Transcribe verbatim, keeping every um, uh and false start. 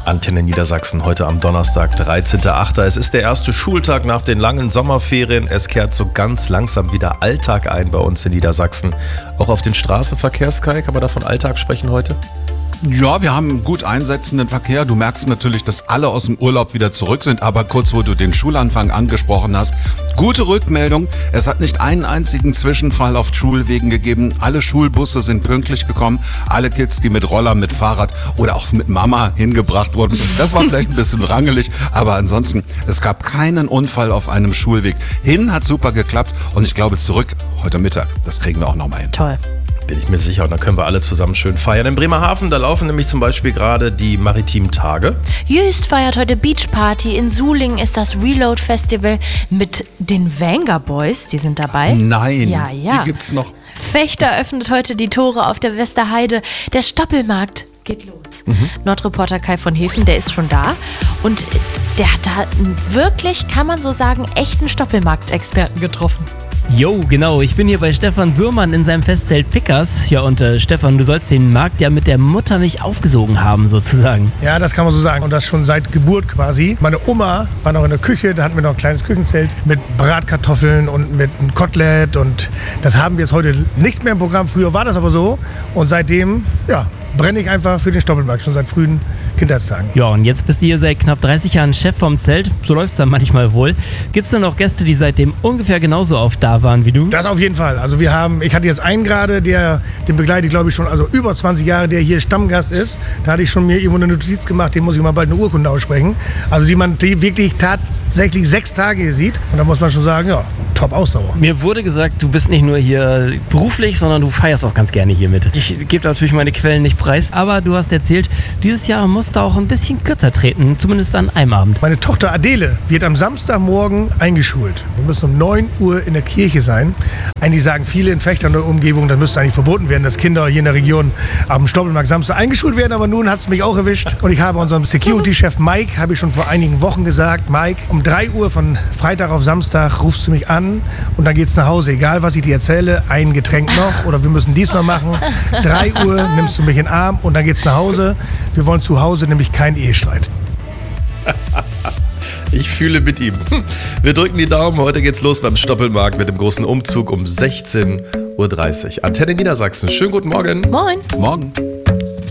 Antenne Niedersachsen heute am Donnerstag, dreizehnten achten Es ist der erste Schultag nach den langen Sommerferien. Es kehrt so ganz langsam wieder Alltag ein bei uns in Niedersachsen. Auch auf den Straßenverkehr, Sky, kann man da von Alltag sprechen heute? Ja, wir haben gut einsetzenden Verkehr. Du merkst natürlich, dass alle aus dem Urlaub wieder zurück sind. Aber kurz, wo du den Schulanfang angesprochen hast, gute Rückmeldung. Es hat nicht einen einzigen Zwischenfall auf Schulwegen gegeben. Alle Schulbusse sind pünktlich gekommen. Alle Kids, die mit Roller, mit Fahrrad oder auch mit Mama hingebracht wurden. Das war vielleicht ein bisschen rangelig, aber ansonsten, es gab keinen Unfall auf einem Schulweg. Hin hat super geklappt und ich glaube zurück heute Mittag. Das kriegen wir auch noch mal hin. Toll. Bin ich mir sicher, und dann können wir alle zusammen schön feiern. In Bremerhaven, da laufen nämlich zum Beispiel gerade die Maritimen Tage. Jüst feiert heute Beach Party. In Sulingen ist das Reload Festival mit den Wenger Boys. Die sind dabei. Nein, ja, ja. Die gibt's noch. Fechter öffnet heute die Tore auf der Westerheide. Der Stoppelmarkt geht los. Mhm. Nordreporter Kai von Hefen, der ist schon da. Und der hat da einen wirklich, kann man so sagen, echten Stoppelmarktexperten getroffen. Jo, genau. Ich bin hier bei Stefan Surmann in seinem Festzelt Pickers. Ja, und äh, Stefan, du sollst den Markt ja mit der Muttermilch aufgesogen haben, sozusagen. Ja, das kann man so sagen. Und das schon seit Geburt quasi. Meine Oma war noch in der Küche, da hatten wir noch ein kleines Küchenzelt mit Bratkartoffeln und mit einem Kotelett. Und das haben wir jetzt heute nicht mehr im Programm. Früher war das aber so. Und seitdem, ja, brenne ich einfach für den Stoppelmarkt, schon seit frühen Kindheitstagen. Ja, und jetzt bist du hier seit knapp dreißig Jahren Chef vom Zelt. So läuft es dann manchmal wohl. Gibt es denn auch Gäste, die seitdem ungefähr genauso oft da waren wie du? Das auf jeden Fall. Also wir haben, ich hatte jetzt einen gerade, der, den begleite ich glaube ich schon, also über zwanzig Jahre, der hier Stammgast ist. Da hatte ich schon mir irgendwo eine Notiz gemacht, den muss ich mal bald eine Urkunde aussprechen. Also die man die wirklich tatsächlich sechs Tage hier sieht. Und da muss man schon sagen, ja, top Ausdauer. Mir wurde gesagt, du bist nicht nur hier beruflich, sondern du feierst auch ganz gerne hier mit. Ich gebe natürlich meine Quellen nicht preis, aber du hast erzählt, dieses Jahr musst du auch ein bisschen kürzer treten, zumindest an einem Abend. Meine Tochter Adele wird am Samstagmorgen eingeschult. Wir müssen um neun Uhr in der Kirche sein. Eigentlich sagen viele in Fechter und der Umgebung, das müsste eigentlich verboten werden, dass Kinder hier in der Region am Stoppelmarkt Samstag eingeschult werden. Aber nun hat es mich auch erwischt. Und ich habe unserem Security-Chef Mike, habe ich schon vor einigen Wochen gesagt, Mike, um drei Uhr von Freitag auf Samstag rufst du mich an und dann geht's nach Hause. Egal, was ich dir erzähle, ein Getränk noch oder wir müssen dies noch machen. drei Uhr nimmst du mich in den Arm und dann geht's nach Hause. Wir wollen zu Hause nämlich keinen Ehestreit. Ich fühle mit ihm. Wir drücken die Daumen. Heute geht's los beim Stoppelmarkt mit dem großen Umzug um sechzehn Uhr dreißig. Antenne Niedersachsen. Schönen guten Morgen. Moin. Morgen.